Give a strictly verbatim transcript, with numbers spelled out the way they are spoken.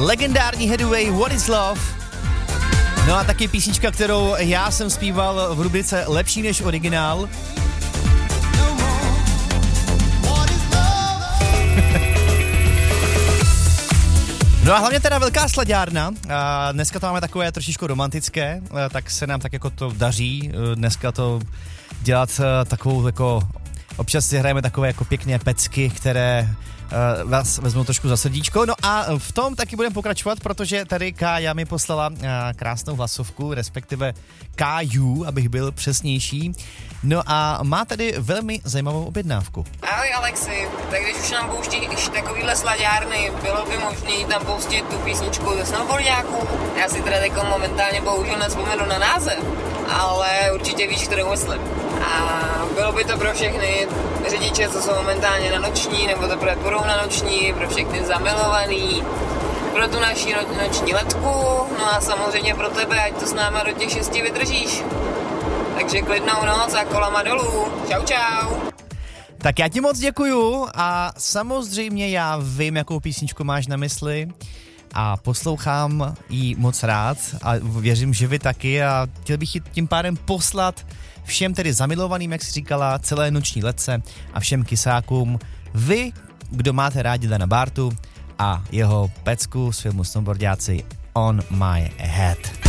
Legendární Hathaway, What is Love. No a taky písnička, kterou já jsem zpíval v rubrice Lepší než originál. No a hlavně teda velká slaďárna. A dneska to máme takové trošičku romantické, tak se nám tak jako to daří dneska to dělat takovou jako, občas si hrajeme takové jako pěkné pecky, které uh, vás vezmou trošku za srdíčko. No a v tom taky budeme pokračovat, protože tady Kája mi poslala uh, krásnou hlasovku, respektive Káju, abych byl přesnější. No a má tady velmi zajímavou objednávku. Ahoj Alexi, tak když už nám pouštíš takovýhle slaďárny, bylo by možné tam pustit tu písničku ze snowboardáků? Já si teda jako momentálně bohužel nevzpomenu na název, ale určitě víš, kterou myslím. A bylo by to pro všechny řidiče, co jsou momentálně na noční, nebo teprve půjdou na noční, pro všechny zamilovaný, pro tu naši no- noční letku, no a samozřejmě pro tebe, ať to s náma do těch šesti vydržíš. Takže klidnou noc a kolama dolů. Čau, čau. Tak já ti moc děkuju a samozřejmě já vím, jakou písničku máš na mysli a poslouchám ji moc rád a věřím, že vy taky a chtěl bych ji tím pádem poslat všem tedy zamilovaným, jak jsi říkala, celé noční letce a všem kysákům. Vy, kdo máte rádi Dana Bartu a jeho pecku z filmu Snowboardáci On My Head.